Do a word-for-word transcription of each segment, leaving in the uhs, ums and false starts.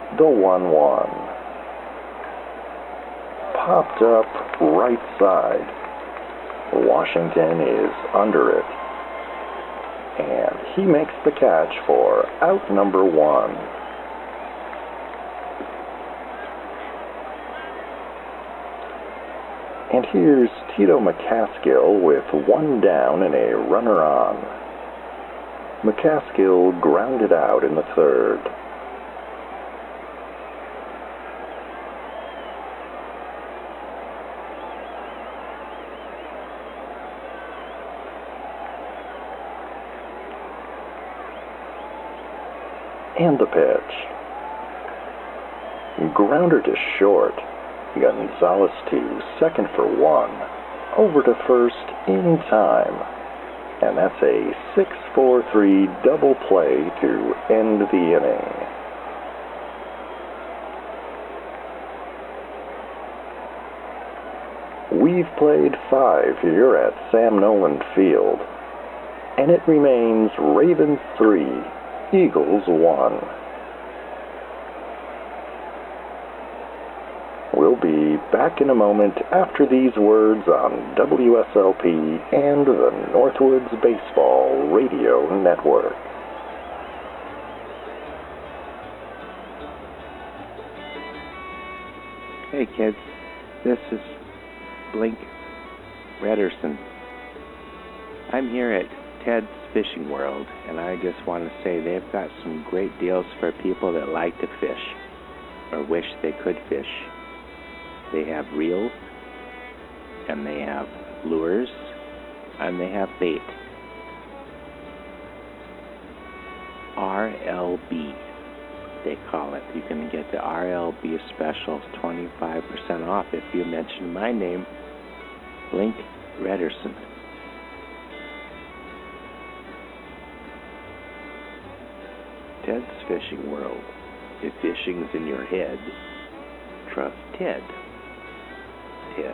The one one. Popped up right side. Washington is under it. And he makes the catch for out number one. And here's Tito McCaskill with one down and a runner on. McCaskill grounded out in the third. And the pitch. Grounder to short. Gonzalez to second for one. Over to first in time. And that's a six four three double play to end the inning. We've played five here at Sam Nolan Field. And it remains Ravens three, Eagles one. We'll be back in a moment after these words on W S L P and the Northwoods Baseball Radio Network. Hey kids, this is Blink Rederson. I'm here at Ted's Fishing World, and I just want to say they've got some great deals for people that like to fish or wish they could fish. They have reels, and they have lures, and they have bait. R L B, they call it. You can get the R L B specials twenty-five percent off if you mention my name, Blink Rederson. Ted's Fishing World. If fishing's in your head, trust Ted. Ted.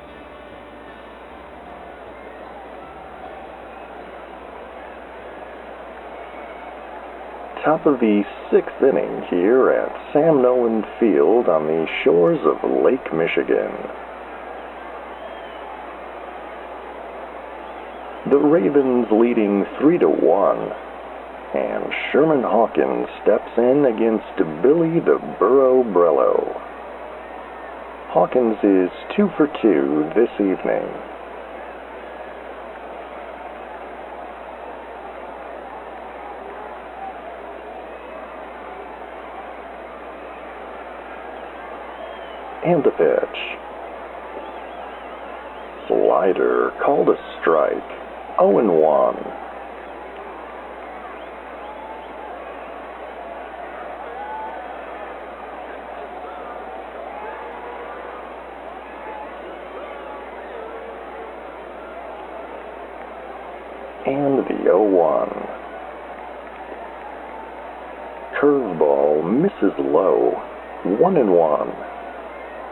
Top of the sixth inning here at Sam Nolan Field on the shores of Lake Michigan. The Ravens leading three to one, and Sherman Hawkins steps in against Billy the Burro Brello. Hawkins is two for two this evening. And the pitch. Slider called a strike. oh and one. And the oh one. Curveball misses low. One and one.